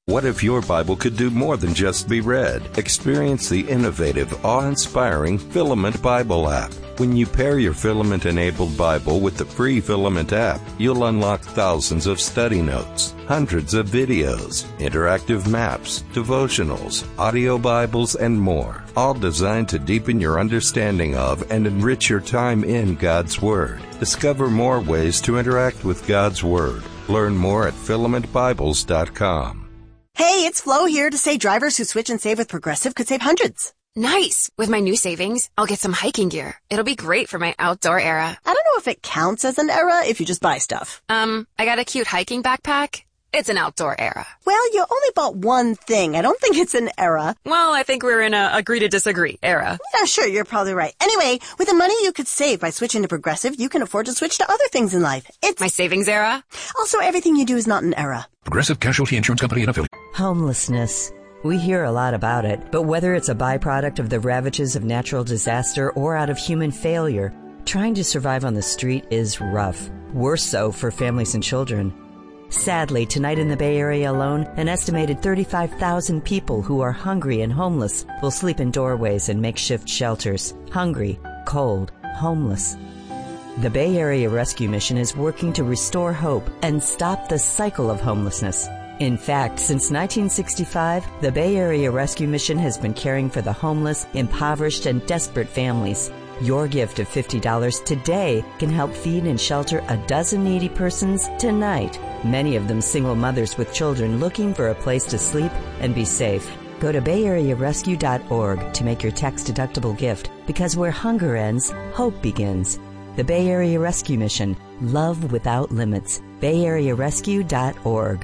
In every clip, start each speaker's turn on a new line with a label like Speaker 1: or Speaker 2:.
Speaker 1: What if your Bible could do more than just be read? Experience the innovative, awe-inspiring Filament Bible app. When you pair your Filament-enabled Bible with the free Filament app, you'll unlock thousands of study notes, hundreds of videos, interactive maps, devotionals, audio Bibles, and more, all designed to deepen your understanding of and enrich your time in God's Word. Discover more ways to interact with God's Word. Learn more at filamentbibles.com.
Speaker 2: Hey, it's Flo here to say drivers who switch and save with Progressive could save hundreds.
Speaker 3: Nice! With my new savings, I'll get some hiking gear. It'll be great for my outdoor era.
Speaker 2: I don't know if it counts as an era if you just buy stuff.
Speaker 3: I got a cute hiking backpack. It's an outdoor era.
Speaker 2: Well, you only bought one thing. I don't think it's an era.
Speaker 3: Well, I think we're in a agree to disagree era.
Speaker 2: Yeah, sure, you're probably right. Anyway, with the money you could save by switching to Progressive, you can afford to switch to other things in life. It's
Speaker 3: my savings era.
Speaker 2: Also, everything you do is not an era.
Speaker 4: Progressive Casualty Insurance Company and affiliates.
Speaker 5: Homelessness. We hear a lot about it, but whether it's a byproduct of the ravages of natural disaster or out of human failure, trying to survive on the street is rough. Worse so for families and children. Sadly, tonight in the Bay Area alone, an estimated 35,000 people who are hungry and homeless will sleep in doorways and makeshift shelters. Hungry, cold, homeless. The Bay Area Rescue Mission is working to restore hope and stop the cycle of homelessness. In fact, since 1965, the Bay Area Rescue Mission has been caring for the homeless, impoverished, and desperate families. Your gift of $50 today can help feed and shelter a dozen needy persons tonight. Many of them single mothers with children looking for a place to sleep and be safe. Go to BayAreaRescue.org to make your tax-deductible gift, because where hunger ends, hope begins. The Bay Area Rescue Mission. Love without limits. BayAreaRescue.org.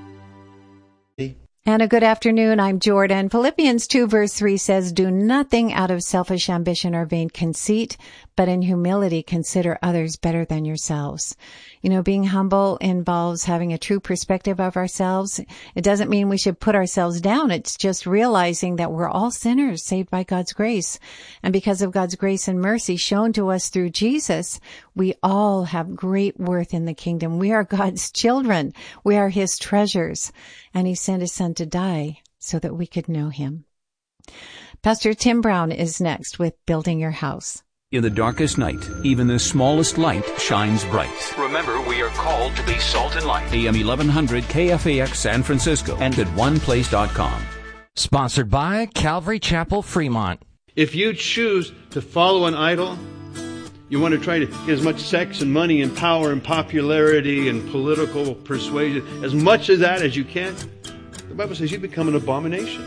Speaker 6: And a good afternoon. I'm Jordan. Philippians 2 verse 3 says, "Do nothing out of selfish ambition or vain conceit, but in humility consider others better than yourselves." You know, being humble involves having a true perspective of ourselves. It doesn't mean we should put ourselves down. It's just realizing that we're all sinners saved by God's grace. And because of God's grace and mercy shown to us through Jesus, we all have great worth in the kingdom. We are God's children. We are His treasures. And He sent His Son to die so that we could know Him. Pastor Tim Brown is next with Building Your House.
Speaker 7: In the darkest night, even the smallest light shines bright.
Speaker 4: Remember, we are called to be salt and light.
Speaker 7: AM 1100 KFAX San Francisco and at oneplace.com.
Speaker 8: Sponsored by Calvary Chapel, Fremont.
Speaker 9: If you choose to follow an idol, you want to try to get as much sex and money and power and popularity and political persuasion, as much of that as you can, the Bible says you become an abomination.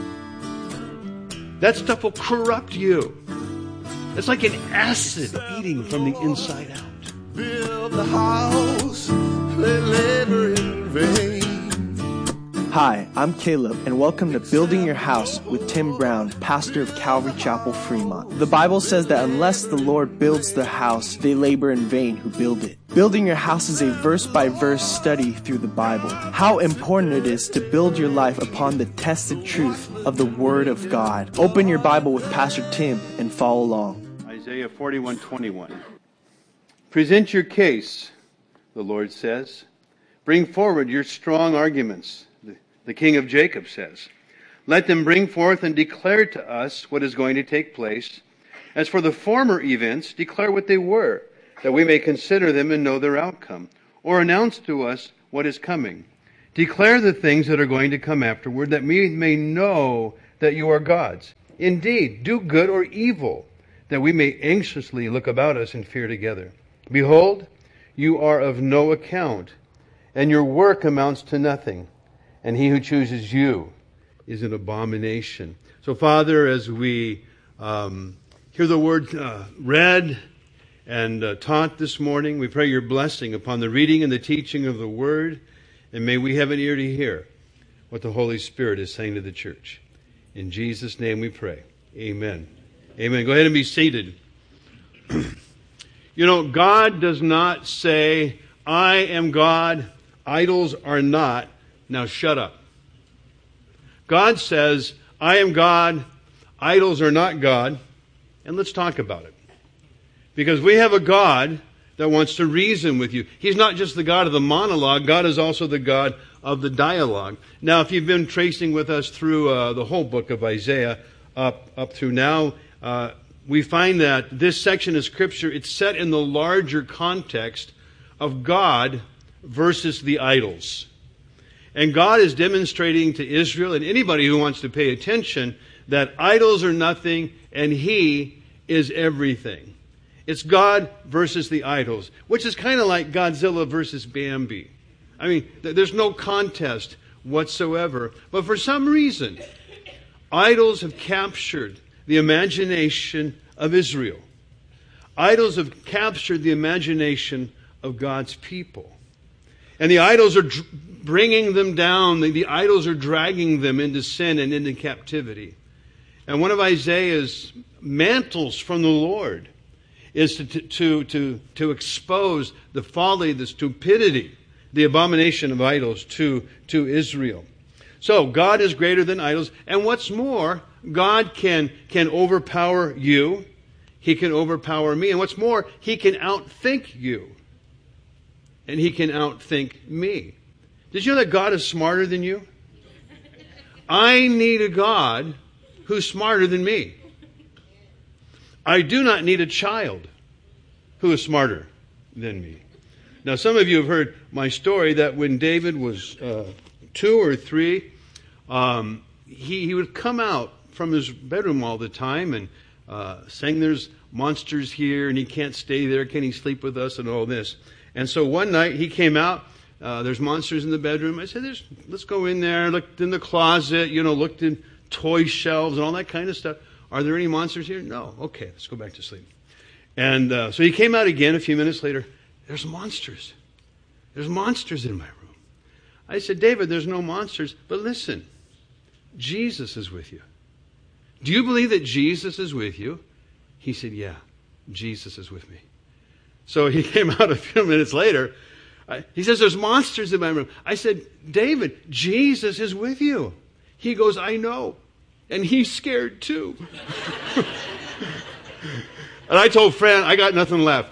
Speaker 9: That stuff will corrupt you. It's like an acid eating from the inside out.
Speaker 10: Build the house, let labor in vain.
Speaker 11: Hi, I'm Caleb, and welcome to Building Your House with Tim Brown, pastor of Calvary Chapel, Fremont. The Bible says that unless the Lord builds the house, they labor in vain who build it. Building Your House is a verse-by-verse study through the Bible. How important it is to build your life upon the tested truth of the Word of God. Open your Bible with Pastor Tim and follow along.
Speaker 9: Isaiah 41:21. Present your case, the Lord says. Bring forward your strong arguments, the King of Jacob says. Let them bring forth and declare to us what is going to take place. As for the former events, declare what they were, that we may consider them and know their outcome, or announce to us what is coming. Declare the things that are going to come afterward, that we may know that you are God's. Indeed, do good or evil, that we may anxiously look about us and fear together. Behold, you are of no account, and your work amounts to nothing, and he who chooses you is an abomination. So, Father, as we hear the word read and taught this morning, we pray your blessing upon the reading and the teaching of the word, and may we have an ear to hear what the Holy Spirit is saying to the church. In Jesus' name we pray. Amen. Amen. Go ahead and be seated. You know, God does not say, I am God, idols are not, now shut up. God says, I am God, idols are not God, and let's talk about it. Because we have a God that wants to reason with you. He's not just the God of the monologue. God is also the God of the dialogue. Now, if you've been tracing with us through the whole book of Isaiah up through now, we find that this section of Scripture, it's set in the larger context of God versus the idols. And God is demonstrating to Israel and anybody who wants to pay attention that idols are nothing and He is everything. It's God versus the idols, which is kind of like Godzilla versus Bambi. I mean, there's no contest whatsoever. But for some reason, idols have captured the imagination of Israel. Idols have captured the imagination of God's people. And the idols are bringing them down. The idols are dragging them into sin and into captivity. And one of Isaiah's mantles from the Lord is to expose the folly, the stupidity, the abomination of idols to Israel. So God is greater than idols. And what's more, God can overpower you. He can overpower me. And what's more, He can outthink you. And He can outthink me. Did you know that God is smarter than you? I need a God who's smarter than me. I do not need a child who is smarter than me. Now, some of you have heard my story that when David was 2 or 3, he would come out from his bedroom all the time and saying there's monsters here and he can't stay there. Can he sleep with us and all this? And so one night he came out. There's monsters in the bedroom. I said, let's go in there. Looked in the closet, looked in toy shelves and all that kind of stuff. Are there any monsters here? No. Okay, let's go back to sleep. And so he came out again a few minutes later. There's monsters. There's monsters in my room. I said, David, there's no monsters. But listen, Jesus is with you. Do you believe that Jesus is with you? He said, yeah, Jesus is with me. So he came out a few minutes later. He says, there's monsters in my room. I said, David, Jesus is with you. He goes, I know. And he's scared too. And I told Fran, I got nothing left.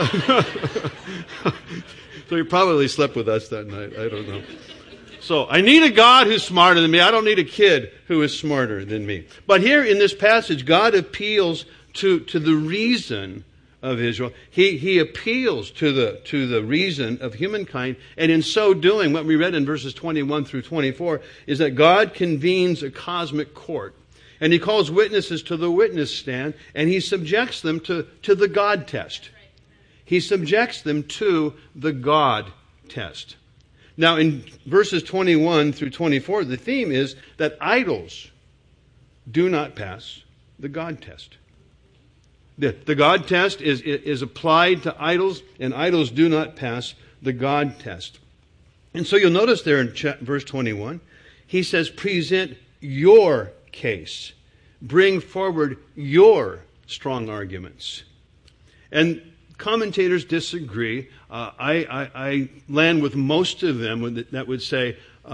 Speaker 9: So he probably slept with us that night. I don't know. So I need a God who's smarter than me. I don't need a kid who is smarter than me. But here in this passage, God appeals to the reason of Israel. He appeals to the reason of humankind. And in so doing, what we read in verses 21 through 24 is that God convenes a cosmic court. And He calls witnesses to the witness stand, and He subjects them to the God test. He subjects them to the God test. Now, in verses 21 through 24, the theme is that idols do not pass the God test. The God test is applied to idols, and idols do not pass the God test. And so you'll notice there in verse 21, he says, present your case. Bring forward your strong arguments. And commentators disagree. I land with most of them that would say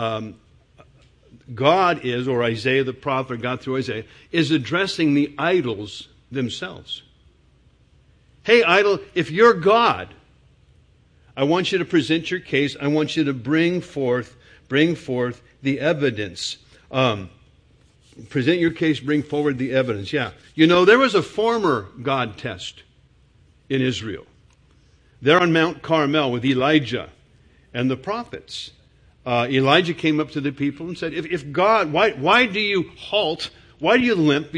Speaker 9: God is, or Isaiah the prophet, or God through Isaiah, is addressing the idols themselves. Hey, idol, if you're God, I want you to present your case. I want you to bring forth the evidence. Present your case, bring forward the evidence. Yeah. There was a former God test in Israel. There on Mount Carmel with Elijah and the prophets. Elijah came up to the people and said, if God, why do you halt? Why do you limp